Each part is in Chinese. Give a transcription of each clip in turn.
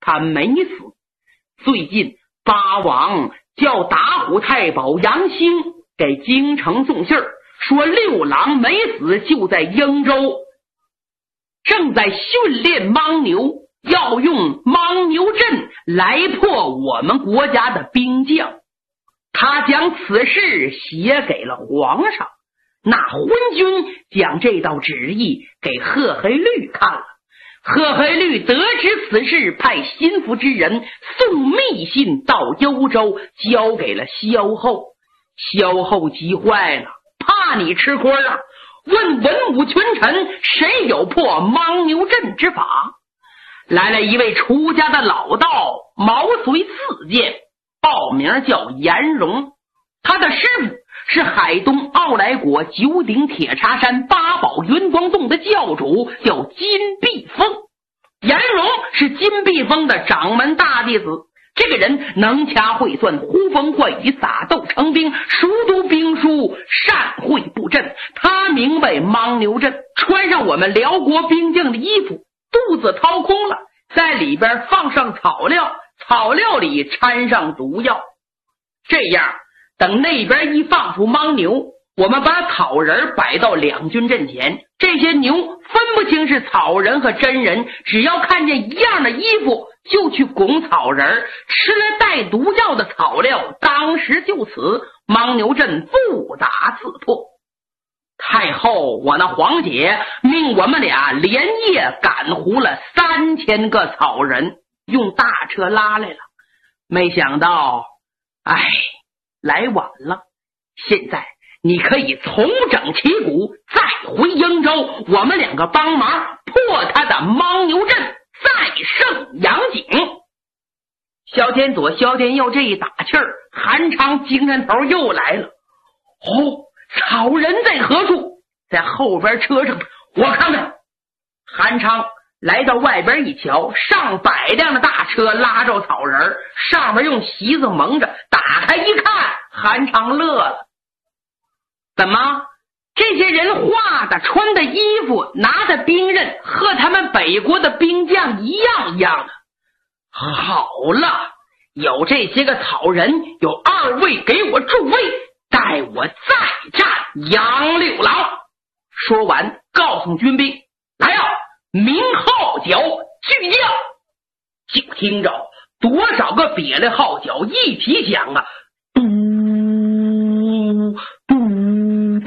他没死。最近八王叫打虎太保杨兴给京城送信儿，说六郎没死，就在英州，正在训练牦牛，要用牦牛阵来破我们国家的兵将。他将此事写给了皇上，那昏君将这道旨意给贺黑律看了。贺黑律得知此事，派心腹之人送密信到幽州，交给了萧后。萧后急坏了，怕你吃亏了，问文武群臣谁有破牦牛阵之法。来了一位出家的老道，毛遂自荐，报名叫颜荣。他的师傅是海东奥莱国九鼎铁叉山八宝云光洞的教主，叫金碧峰。颜荣是金碧峰的掌门大弟子，这个人能掐会算，呼风唤雨，撒豆成兵，熟读兵书，善会布阵。他明白牦牛阵，穿上我们辽国兵将的衣服，肚子掏空了，在里边放上草料，草料里掺上毒药，这样等那边一放出牦牛，我们把草人摆到两军阵前，这些牛分不清是草人和真人，只要看见一样的衣服就去拱草人，吃了带毒药的草料，当时就死，牦牛阵不打自破。太后我那皇姐命我们俩连夜赶糊了3000个草人，用大车拉来了。没想到来晚了，现在你可以重整旗鼓，再回英州，我们两个帮忙破他的牦牛阵，再胜杨景。萧天佐、萧天佑这一打气儿，韩昌精神头又来了。草人在何处？在后边车上，我看看。韩昌来到外边一瞧，上百辆的大车拉着草人，上面用席子蒙着，打开一看，韩昌乐了。怎么这些人画的、穿的衣服、拿的兵刃和他们北国的兵将一样的？好了，有这些个草人，有2位给我助威，待我再战杨六郎。说完告诉军兵，来啊，鸣号角，巨将。就听着多少个瘪了号角一起响啊，嘟嘟嘟，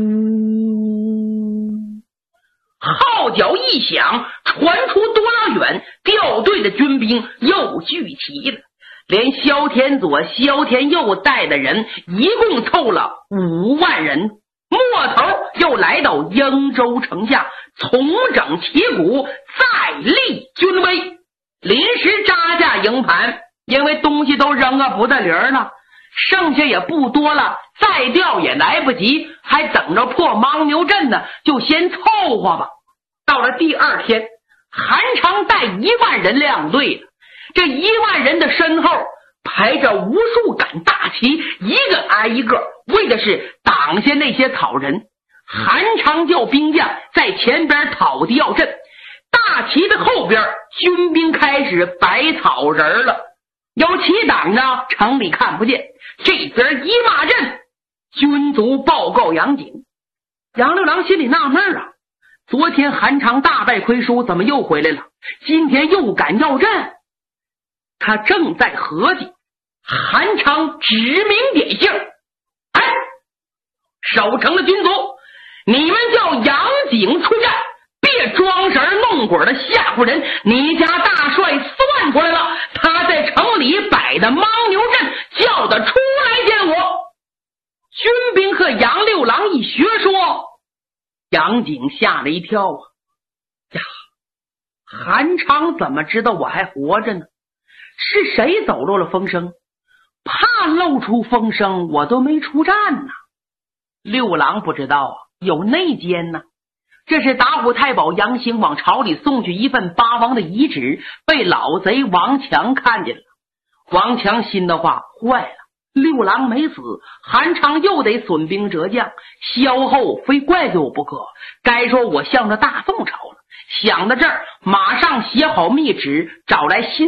号角一响，传出多拉远，调队的军兵又聚齐了，连萧天佐、萧天佑带的人一共凑了5万人，末头又来到英州城下，重整旗鼓，再立军威，临时扎下营盘，因为东西都扔不得零了，剩下也不多了，再调也来不及，还等着破牦牛阵呢，就先凑合吧。到了第2天，韩昌带1万人亮队了，这1万人的身后排着无数杆大旗，一个挨一个，为的是挡下那些草人。韩昌叫兵将在前边讨敌要阵，大旗的后边军兵开始摆草人了，有旗挡着，城里看不见。这边一骂阵，军卒报告杨景。杨六郎心里纳闷啊，昨天韩昌大败亏输，怎么又回来了？今天又敢要阵？他正在合计，韩昌指名点姓，守城的军卒，你们叫杨景出战，别装神弄鬼的吓唬人。你家大帅算出来了，他在城里摆的牦牛阵，叫他出来见我。军兵和杨六郎一学说，杨景吓了一跳啊！呀，韩昌怎么知道我还活着呢？是谁走漏了风声？怕露出风声，我都没出战呢。六郎不知道啊，有内奸呢。这是打虎太保杨兴往朝里送去一份八王的遗旨，被老贼王强看见了。王强心的话坏了，六郎没死，韩昌又得损兵折将，萧后非怪罪我不可，该说我向着大宋朝了。想到这儿，马上写好密旨，找来新